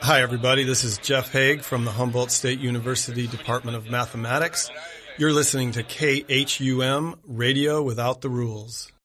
Hi, everybody. This is Jeff Haig from the Humboldt State University Department of Mathematics. You're listening to KHUM Radio Without the Rules.